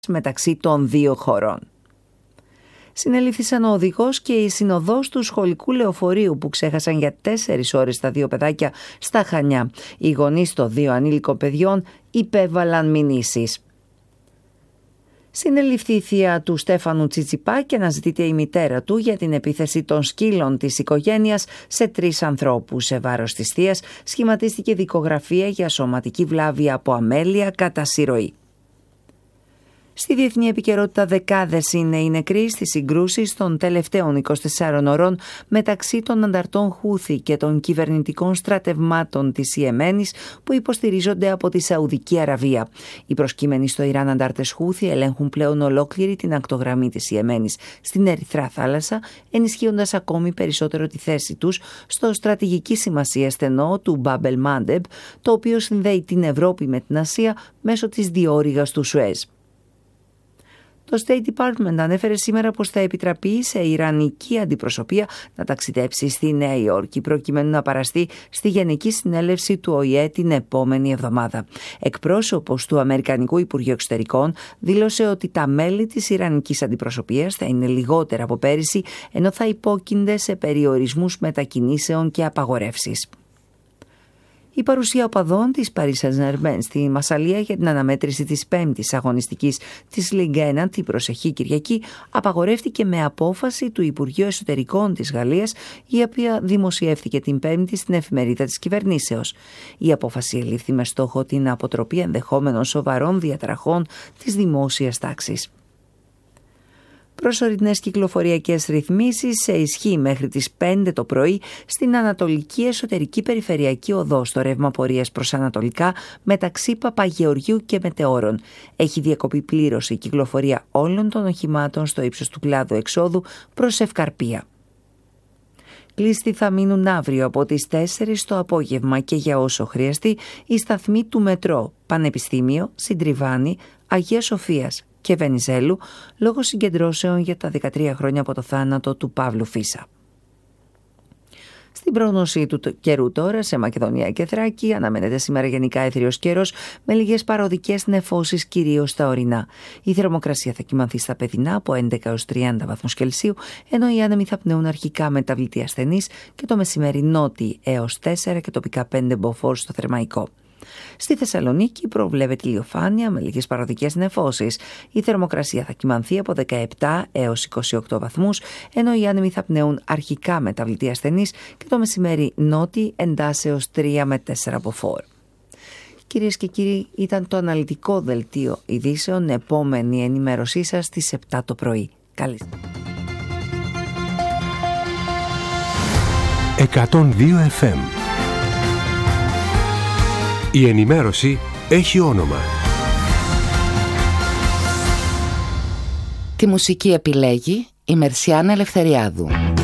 μεταξύ των δύο χωρών. Συνελήφθησαν ο οδηγός και η συνοδός του σχολικού λεωφορείου που ξέχασαν για 4 ώρες τα δύο παιδάκια στα Χανιά. Οι γονείς των 2 ανήλικων παιδιών υπέβαλαν μηνύσεις. Συνελήφθη η θεία του Στέφανου Τσιτσιπά και αναζητείται η μητέρα του για την επίθεση των σκύλων της οικογένειας σε 3 ανθρώπους. Σε βάρος της θείας σχηματίστηκε δικογραφία για σωματική βλάβη από αμέλεια κατά συρροή. Στη διεθνή επικαιρότητα, δεκάδες είναι οι νεκροί στις συγκρούσεις των τελευταίων 24 ωρών μεταξύ των ανταρτών Χούθη και των κυβερνητικών στρατευμάτων της Ιεμένης που υποστηρίζονται από τη Σαουδική Αραβία. Οι προσκύμενοι στο Ιράν αντάρτες Χούθη ελέγχουν πλέον ολόκληρη την ακτογραμμή της Ιεμένης στην Ερυθρά θάλασσα, ενισχύοντας ακόμη περισσότερο τη θέση τους στο στρατηγική σημασία στενό του Μπάμπελ Μάντεμπ, το οποίο συνδέει την Ευρώπη με την Ασία μέσω της διόρυγας του Σουέζ. Το State Department ανέφερε σήμερα πως θα επιτραπεί σε ιρανική αντιπροσωπεία να ταξιδέψει στη Νέα Υόρκη προκειμένου να παραστεί στη Γενική Συνέλευση του ΟΗΕ την επόμενη εβδομάδα. Εκπρόσωπος του Αμερικανικού Υπουργείου Εξωτερικών δήλωσε ότι τα μέλη της ιρανικής αντιπροσωπείας θα είναι λιγότερα από πέρυσι, ενώ θα υπόκεινται σε περιορισμούς μετακινήσεων και απαγορεύσεις. Η παρουσία οπαδών της Paris Saint-Germain στη Μασσαλία για την αναμέτρηση της 5ης αγωνιστικής της Ligue 1 την προσεχή Κυριακή απαγορεύτηκε με απόφαση του Υπουργείου Εσωτερικών της Γαλλίας, η οποία δημοσιεύθηκε την 5η στην εφημερίδα της κυβερνήσεως. Η απόφαση ελήφθη με στόχο την αποτροπή ενδεχόμενων σοβαρών διαταραχών της δημόσιας τάξης. Προσωρινές κυκλοφοριακές ρυθμίσεις σε ισχύ μέχρι τις 5 το πρωί στην Ανατολική Εσωτερική Περιφερειακή Οδό στο ρεύμα πορείας προς Ανατολικά μεταξύ Παπαγεωργιού και Μετεώρων. Έχει διακοπεί πλήρως η κυκλοφορία όλων των οχημάτων στο ύψος του κλάδου εξόδου προς Ευκαρπία. Κλειστοί θα μείνουν αύριο από τις 4 το απόγευμα και για όσο χρειαστεί οι σταθμοί του Μετρό, Πανεπιστήμιο, Συντριβάνη, Αγίας Σοφίας και Βενιζέλου λόγω συγκεντρώσεων για τα 13 χρόνια από το θάνατο του Παύλου Φίσα. Στην πρόγνωση του καιρού τώρα σε Μακεδονία και Θράκη αναμένεται σήμερα γενικά έθριος καιρός με λίγες παροδικές νεφώσεις κυρίως στα ορεινά. Η θερμοκρασία θα κυμανθεί στα παιδινά από 11 έως 30 βαθμούς Κελσίου, ενώ οι άνεμοι θα πνέουν αρχικά μεταβλητή ασθενείς και το μεσημέρι νότιοι έως 4 και τοπικά 5 μποφόρ στο Θερμαϊκό. Στη Θεσσαλονίκη προβλέπεται ηλιοφάνεια με λίγες παροδικές νεφώσεις. Η θερμοκρασία θα κυμανθεί από 17 έως 28 βαθμούς, ενώ οι άνεμοι θα πνέουν αρχικά μεταβλητή ασθενείς και το μεσημέρι νότιοι εντάσσεως 3 με 4 μποφόρ. Κυρίες και κύριοι, ήταν το αναλυτικό δελτίο ειδήσεων. Επόμενη ενημέρωσή σας στις 7 το πρωί. Καλή. 102 FM. Η ενημέρωση έχει όνομα. Τη μουσική επιλέγει η Μερσιάνα Ελευθεριάδου.